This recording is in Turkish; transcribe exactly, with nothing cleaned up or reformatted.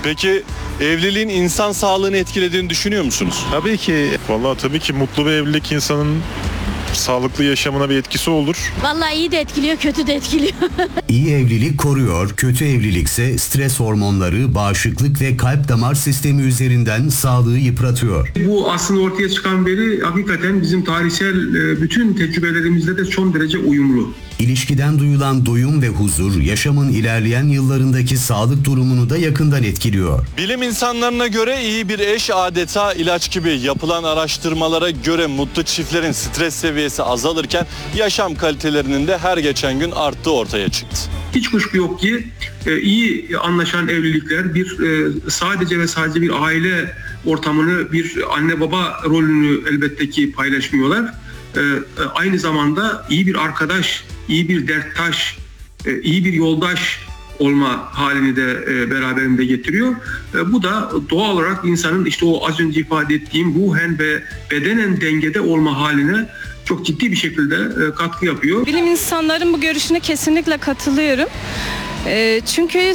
Peki evliliğin insan sağlığını etkilediğini düşünüyor musunuz? Tabii ki. Vallahi tabii ki mutlu bir evlilik insanın sağlıklı yaşamına bir etkisi olur. Vallahi iyi de etkiliyor, kötü de etkiliyor. İyi evlilik koruyor, kötü evlilikse stres hormonları, bağışıklık ve kalp damar sistemi üzerinden sağlığı yıpratıyor. Bu aslında ortaya çıkan veri hakikaten bizim tarihsel e, bütün tecrübelerimizde de son derece uyumlu. İlişkiden duyulan doyum ve huzur, yaşamın ilerleyen yıllarındaki sağlık durumunu da yakından etkiliyor. Bilim insanlarına göre iyi bir eş adeta ilaç gibi. Yapılan araştırmalara göre mutlu çiftlerin stres seviyesi azalırken yaşam kalitelerinin de her geçen gün arttığı ortaya çıktı. Hiç kuşku yok ki e, iyi anlaşan evlilikler bir e, sadece ve sadece bir aile ortamını, bir anne baba rolünü elbette ki paylaşmıyorlar. E, e, aynı zamanda iyi bir arkadaş, iyi bir derttaş, e, iyi bir yoldaş olma halini de e, beraberinde getiriyor. E, bu da doğal olarak insanın işte o az önce ifade ettiğim ruhen ve bedenen dengede olma haline çok ciddi bir şekilde e, katkı yapıyor. Bilim insanların bu görüşüne kesinlikle katılıyorum. E, çünkü